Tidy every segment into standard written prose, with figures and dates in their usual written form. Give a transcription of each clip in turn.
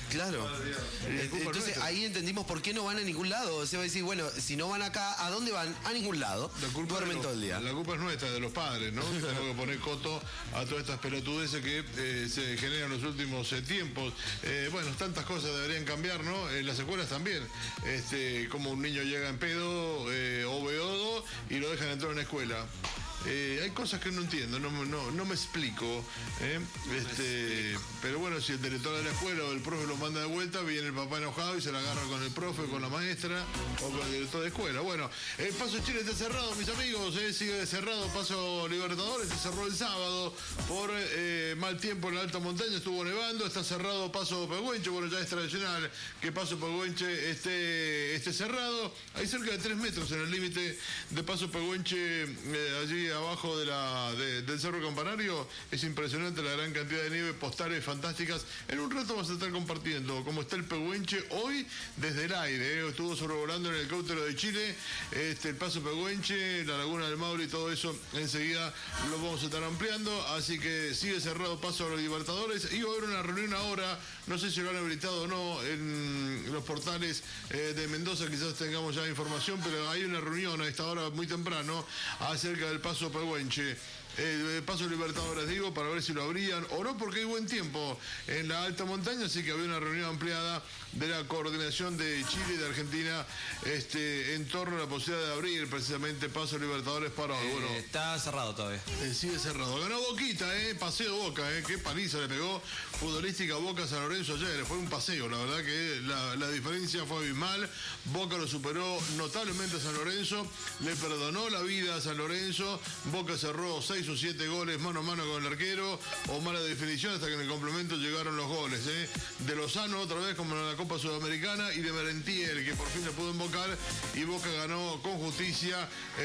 Claro. Entonces ahí entendimos por qué no van a ningún lado. O sea, va a decir, bueno, si no van acá, ¿a dónde van? A ningún lado. Duermen todo el día. La culpa es nuestra, de los padres, ¿no? Tenemos que poner coto a todas estas pelotudeces que se generan en los últimos tiempos. Bueno, tantas cosas deberían cambiar, ¿no? En las escuelas también. Como un niño llega en pedo o beodo y lo dejan entrar en una escuela. Hay cosas que no entiendo, no me explico. Pero bueno, si el director de la escuela o el profe lo manda de vuelta, viene el papá enojado y se la agarra con el profe, con la maestra o con el director de escuela. Bueno, el Paso Chile está cerrado, mis amigos, sigue cerrado. Paso Libertadores se cerró el sábado por mal tiempo en la alta montaña, estuvo nevando. Está cerrado Paso Pehuenche. Bueno, ya es tradicional que Paso Pehuenche esté cerrado. Hay cerca de 3 metros en el límite de Paso Pehuenche, allí abajo del Cerro Campanario. Es impresionante la gran cantidad de nieve, postales fantásticas. En un rato vamos a estar compartiendo cómo está el Pehuenche hoy desde el aire. Estuvo sobrevolando en el helicóptero de Chile el Paso Pehuenche, la Laguna del Maule y todo eso. Enseguida lo vamos a estar ampliando. Así que sigue cerrado Paso a los Libertadores. Iba a haber una reunión ahora, no sé si lo han habilitado o no en los portales de Mendoza, quizás tengamos ya información, pero hay una reunión a esta hora muy temprano acerca del Paso Pehuenche, Paso Libertadores, digo, para ver si lo abrían o no, porque hay buen tiempo en la alta montaña, así que había una reunión ampliada de la coordinación de Chile y de Argentina en torno a la posibilidad de abrir precisamente Paso Libertadores para hoy. Bueno, está cerrado todavía. Sigue cerrado. Ganó Boquita, paseo Boca, qué paliza le pegó futbolística Boca a San Lorenzo ayer. Fue un paseo, la verdad que la diferencia fue abismal. Boca lo superó notablemente a San Lorenzo, le perdonó la vida a San Lorenzo. Boca cerró 6 o 7 goles mano a mano con el arquero, o mala definición, hasta que en el complemento llegaron los goles de Lozano otra vez como en la Copa Sudamericana, y de Merentiel, que por fin le pudo invocar, y Boca ganó con justicia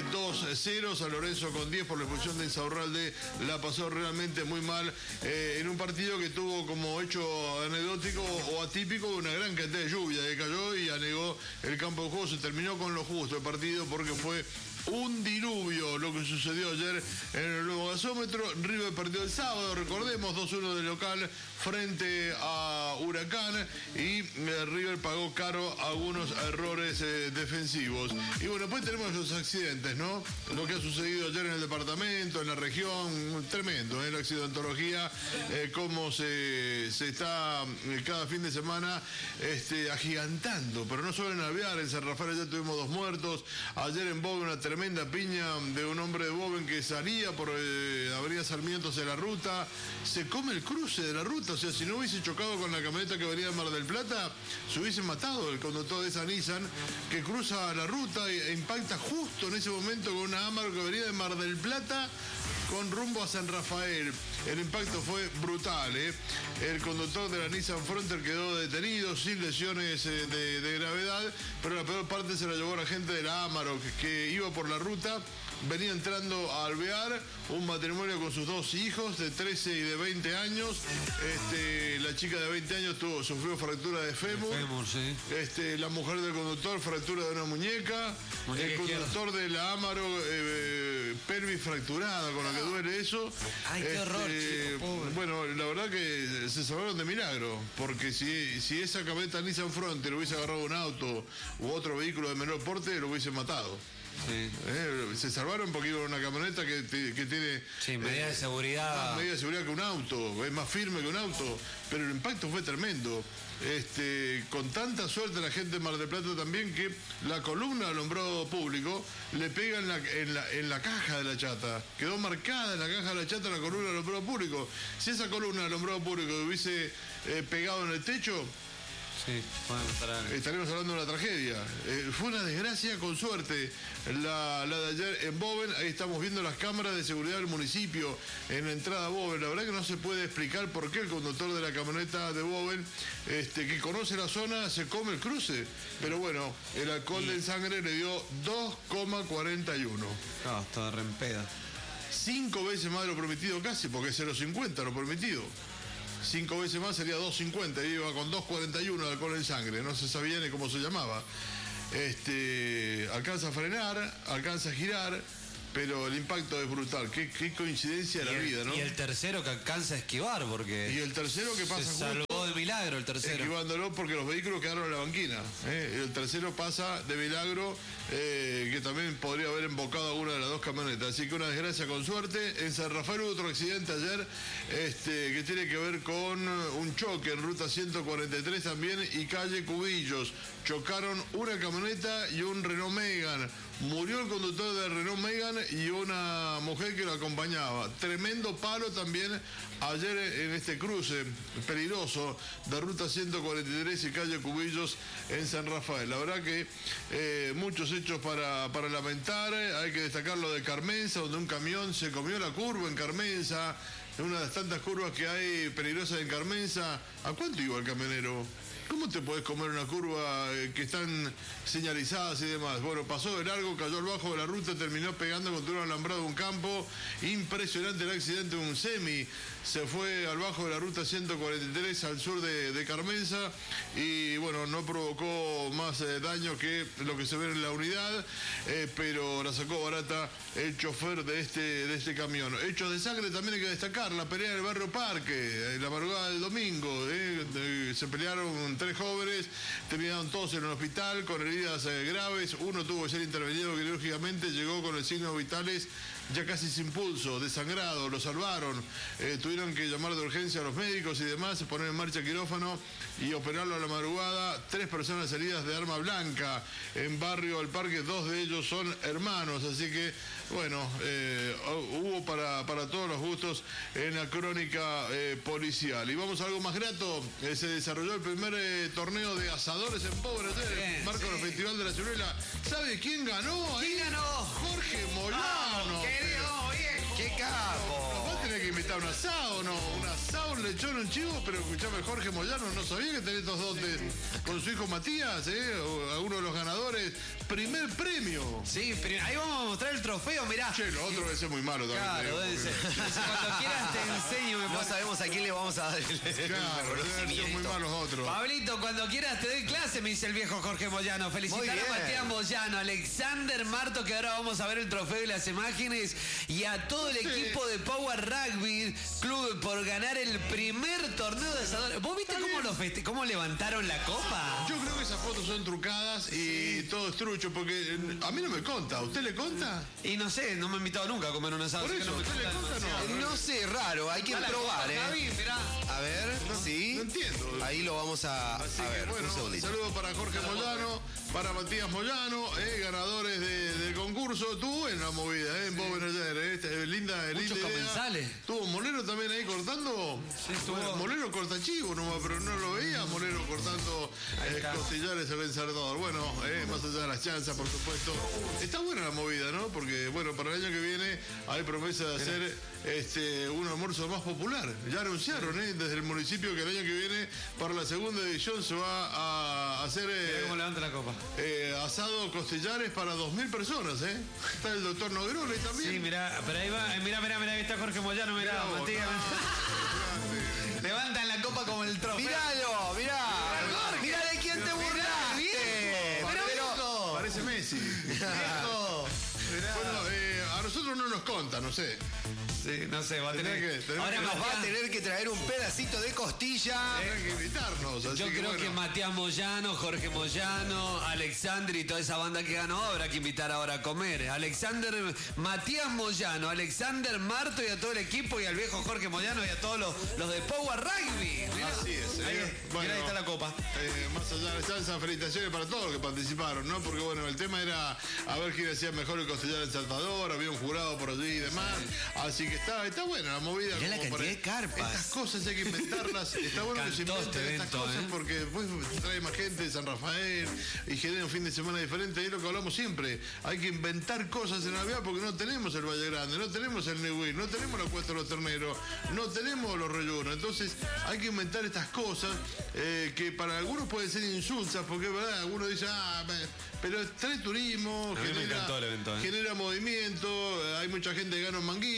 2-0. San Lorenzo con 10 por la expulsión de Insaurralde la pasó realmente muy mal en un partido que tuvo como hecho anecdótico o atípico una gran cantidad de lluvia que cayó y anegó el campo de juego. Se terminó con lo justo el partido porque fue un diluvio lo que sucedió ayer en el nuevo gasómetro. River perdió el sábado, recordemos, 2-1 de local frente a Huracán, y River pagó caro algunos errores defensivos. Y bueno, después tenemos los accidentes, ¿no? Lo que ha sucedido ayer en el departamento, en la región, tremendo, la accidentología, cómo se está cada fin de semana agigantando, pero no solo en Alvear, en San Rafael ya tuvimos 2 muertos, ayer en Boven una tremenda piña de un hombre de Boven que salía por Avenida Sarmiento hacia la ruta, se come el cruce de la ruta. O sea, si no hubiese chocado con la camioneta que venía de Mar del Plata, se hubiese matado el conductor de esa Nissan que cruza la ruta e impacta justo en ese momento con una Amarok que venía de Mar del Plata con rumbo a San Rafael. El impacto fue brutal, El conductor de la Nissan Frontier quedó detenido sin lesiones de gravedad, pero la peor parte se la llevó la gente de la Amarok que iba por la ruta, venía entrando a Alvear, un matrimonio con sus 2 hijos de 13 y de 20 años. La chica de 20 años sufrió fractura de fémur. Sí. La mujer del conductor, fractura de una muñeca. El conductor de la Amarok, pelvis fracturada, con lo que duele eso. Ay, qué horror, chico, bueno, la verdad que se salvaron de milagro, porque si esa camioneta Nissan Frontier hubiese agarrado un auto u otro vehículo de menor porte, lo hubiese matado. Sí. Se salvaron porque iba una camioneta que tiene medidas de seguridad. Más medidas de seguridad que un auto, es más firme que un auto, pero el impacto fue tremendo. Con tanta suerte la gente de Mar del Plata también, que la columna del alumbrado público le pega en la caja de la chata. Quedó marcada en la caja de la chata la columna del alumbrado público. Si esa columna del alumbrado público hubiese pegado en el techo, sí, estaríamos hablando de una tragedia. Fue una desgracia con suerte la de ayer en Boven. Ahí estamos viendo las cámaras de seguridad del municipio en la entrada a Boven. La verdad que no se puede explicar por qué el conductor de la camioneta de Boven, que conoce la zona, se come el cruce. Pero bueno, el alcohol en sangre le dio 2,41. No, está re en peda. 5 veces más de lo permitido casi, porque es 0,50 lo permitido. 5 veces más sería 2.50, iba con 2.41 de alcohol en sangre, no se sabía ni cómo se llamaba. Alcanza a frenar, alcanza a girar, pero el impacto es brutal. Qué coincidencia de la vida, ¿no? Y el tercero que alcanza a esquivar, porque... Y el tercero que pasa se salvó de milagro el tercero. Esquivándolo porque los vehículos quedaron en la banquina. El tercero pasa de milagro, que también podría haber embocado alguna de las dos camionetas. Así que una desgracia con suerte. En San Rafael hubo otro accidente ayer, que tiene que ver con un choque en ruta 143 también y calle Cubillos. Chocaron una camioneta y un Renault Megane. Murió el conductor de Renault Megane y una mujer que lo acompañaba. Tremendo palo también ayer en este cruce peligroso de ruta 143 y calle Cubillos en San Rafael. La verdad que muchos hechos para lamentar. Hay que destacar lo de Carmenza, donde un camión se comió la curva en Carmenza. Una de las tantas curvas que hay peligrosas en Carmenza. ¿A cuánto iba el camionero? ¿Cómo te podés comer una curva que están señalizadas y demás? Bueno, pasó de largo, cayó al bajo de la ruta, terminó pegando contra un alambrado de un campo. Impresionante el accidente de un semi. Se fue al bajo de la ruta 143 al sur de Carmenza y bueno, no provocó más daño que lo que se ve en la unidad, pero la sacó barata el chofer de este camión. Hechos de sangre también hay que destacar, la pelea en el barrio Parque, en la madrugada del domingo. Se pelearon 3 jóvenes, terminaron todos en el hospital con heridas graves. Uno tuvo que ser intervenido quirúrgicamente, llegó con los signos vitales ya casi sin pulso, desangrado, lo salvaron. Tuvieron que llamar de urgencia a los médicos y demás, poner en marcha quirófano y operarlo a la madrugada. 3 personas heridas de arma blanca en barrio El Parque, 2 de ellos son hermanos, así que bueno, hubo para todos los gustos en la crónica policial. Y vamos a algo más grato. Se desarrolló el primer torneo de asadores en Pobre ayer, marco del Festival de la Ciruela. ¿Sabe quién ganó? ¿Quién ganó? Jorge Moyano. Querido viejo. ¡Qué capo! Vos tenés que invitar un asado, ¿no? Un asado, un lechón, un chivo, pero escuchame, Jorge Moyano, no sabía que tenés estos dotes con su hijo Matías, uno de los ganadores. Primer premio. Sí, pero ahí vamos a mostrar el trofeo, mirá. Che, lo otro debe ser muy malo también. Claro, debe ser. Cuando quieras te enseño. No sabemos a quién le vamos a dar el Claro, deben ser muy malos otros. Pablito, cuando quieras te doy clase, me dice el viejo Jorge Moyano. Felicitar a Matías Moyano, Alexander Marto, que ahora vamos a ver el trofeo y las imágenes, y a todo el equipo de Power Rugby Club por ganar el primer torneo de asadores. ¿Vos viste cómo levantaron la copa? Yo creo que esas fotos son trucadas y todo es trucho, porque a mí no me conta. ¿Usted le conta? Y no sé, no me ha invitado nunca a comer un asado. Por eso, ¿usted le conta o no? No sé, raro, hay que probar, A ver, sí. No entiendo. Ahí lo vamos a ver. Bueno, un saludo para Jorge Moyano, para Matías Moyano, ganadores del concurso. Tuvo en la movida, en Bob ayer, linda Muchos comensales. ¿Tuvo Molero también ahí cortando? Sí, estuvo. Bueno, Molero corta chivo nomás, pero no lo veía Molero cortando costillares en el Salvador. Bueno, más allá de las chanzas, por supuesto. Está buena la movida, ¿no? Porque, bueno, para el año que viene hay promesa de hacer un almuerzo más popular. Ya anunciaron, desde el municipio, que el año que viene, para la segunda edición, se va a hacer ¿Cómo levanta la copa? asado costillares para 2.000 personas, Está el doctor Nogrone también. Sí, mirá, pero ahí va, mirá, ahí está Jorge Moyano, mirá, Matías. Levantan la copa como el trofeo. Míralo, mirá. Mirá de quién te burlaste. Parece Messi. Bueno, a nosotros no nos conta, no sé. Sí, no sé, va a tener que... Ahora nos va a tener que traer un pedacito de costilla. Tienen que invitarnos. Yo creo que Matías Moyano, Jorge Moyano, Alexander y toda esa banda que ganó habrá que invitar ahora a comer. Matías Moyano, Alexander Marto y a todo el equipo y al viejo Jorge Moyano y a todos los de Power Rugby. Mirá. Así es. Mirá, ahí está la copa. Más allá de esas felicitaciones para todos los que participaron, ¿no? Porque bueno, el tema era a ver quién hacía mejor el costillar en Salvador, había un jurado por allí y demás. Así que está buena la movida. Mirá la cantidad de carpas. Estas cosas hay que inventarlas. Está bueno que se inventen estas cosas porque después trae más gente de San Rafael y genera un fin de semana diferente. Es lo que hablamos siempre. Hay que inventar cosas en Navidad porque no tenemos el Valle Grande, no tenemos el Neuquén, no tenemos la Cuesta de los Terneros, no tenemos los rellenos. Entonces hay que inventar estas cosas que para algunos pueden ser insulsas porque es verdad, algunos dicen, pero trae turismo, me encantó el evento, genera movimiento, hay mucha gente que gana un manguito,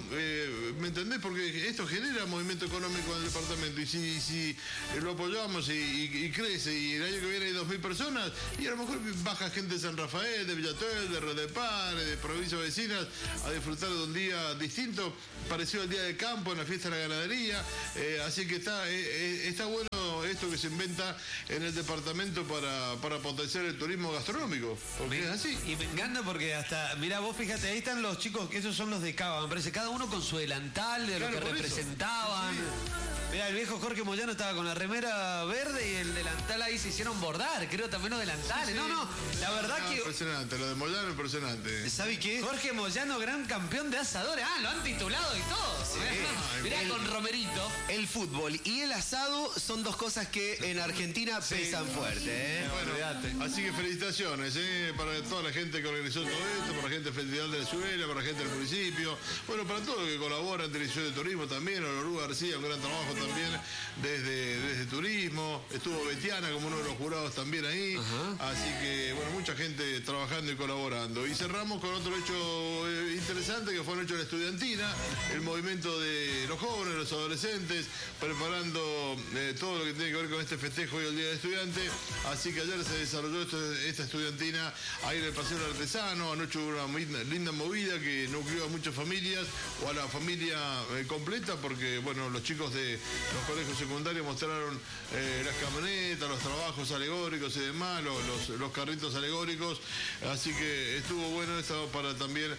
¿me entendés? Porque esto genera movimiento económico en el departamento y si lo apoyamos y crece y el año que viene hay 2.000 personas y a lo mejor baja gente de San Rafael, de Villatuel, de Redepar, de provincias vecinas a disfrutar de un día distinto, parecido al día de campo, en la fiesta de la ganadería, así que está bueno esto que se inventa en el departamento para potenciar el turismo gastronómico, porque es así. Y me encanta porque hasta, mirá, vos fíjate, ahí están los chicos, que esos son los de Cava, me parece, cada uno con su delantal, de lo que representaban. Sí. Mirá, el viejo Jorge Moyano estaba con la remera verde y el delantal ahí se hicieron bordar, creo también los delantales. Sí. No, la verdad que... Impresionante, lo de Moyano impresionante. ¿Sabe qué? Jorge Moyano, gran campeón de asadores. Lo han titulado y todo. Sí. Mirá, con Romerito. El fútbol y el asado son dos cosas que en Argentina pesan fuerte. Bueno, así que felicitaciones para toda la gente que organizó todo esto, para la gente del Festival de Venezuela, para la gente del municipio, bueno, para todos los que colaboran en Dirección de Turismo también, Olorú García, un gran trabajo también desde Turismo, estuvo Betiana como uno de los jurados también ahí, así que bueno, mucha gente trabajando y colaborando. Y cerramos con otro hecho interesante que fue el hecho de la estudiantina, el movimiento de los jóvenes, los adolescentes, preparando todo lo que tiene que ver con este festejo y el Día del Estudiante, así que ayer se desarrolló esta estudiantina ahí en el Paseo del Artesano, anoche hubo una linda movida que nucleó a muchas familias o a la familia completa, porque bueno, los chicos de los colegios secundarios mostraron las camionetas, los trabajos alegóricos y demás, los carritos alegóricos, así que estuvo bueno esto para también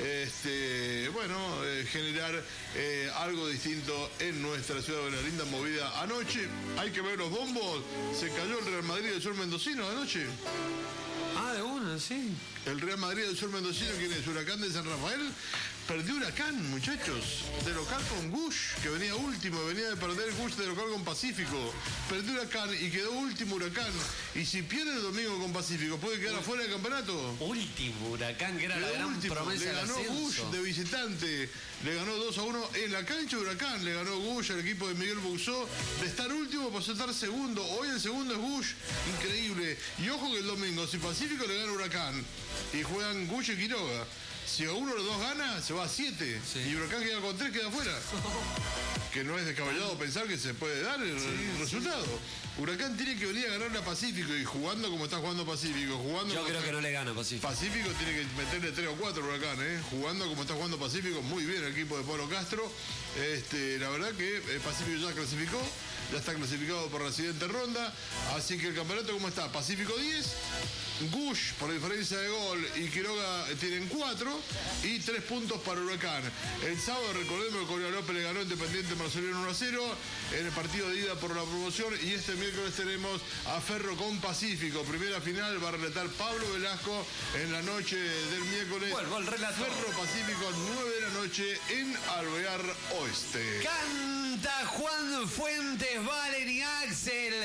generar algo distinto en nuestra ciudad, una linda movida. Anoche, hay que ver los bombos, se cayó el Real Madrid del Sur Mendocino anoche. De una, sí. El Real Madrid del Sur Mendocino, ¿quién es? Huracán de San Rafael. Perdió Huracán, muchachos. De local con Gush, que venía último. Venía de perder Gush de local con Pacífico. Perdió Huracán y quedó último Huracán. Y si pierde el domingo con Pacífico, ¿puede quedar afuera del campeonato? Último Huracán, que era la gran promesa del ascenso. Le ganó Gush de visitante. Le ganó 2-1 en la cancha de Huracán. Le ganó Gush al equipo de Miguel Bouzó. De estar último pasó a estar segundo. Hoy el segundo es Gush. Increíble. Y ojo que el domingo, si Pacífico le gana Huracán y juegan Gush y Quiroga, si a uno de los dos gana, se va a 7. Sí. Y Huracán queda con 3, queda afuera. Que no es descabellado pensar que se puede dar el resultado. Huracán tiene que venir a ganar a Pacífico y jugando como está jugando Pacífico. Yo creo que no le gana Pacífico. Pacífico tiene que meterle 3 o 4 a Huracán, jugando como está jugando Pacífico. Muy bien el equipo de Pablo Castro. La verdad que Pacífico ya clasificó. Ya está clasificado por la siguiente ronda. Así que el campeonato, ¿cómo está? Pacífico 10. Gush, por diferencia de gol, y Quiroga tienen 4 y 3 puntos para Huracán. El sábado, recordemos que Corea López le ganó Independiente Marcelino 1-0 en el partido de ida por la promoción, y este miércoles tenemos a Ferro con Pacífico. Primera final va a relatar Pablo Velasco en la noche del miércoles. Ferro Pacífico, 9 de la noche en Alvear Oeste. Canta Juan Fuentes, Valen y Axel.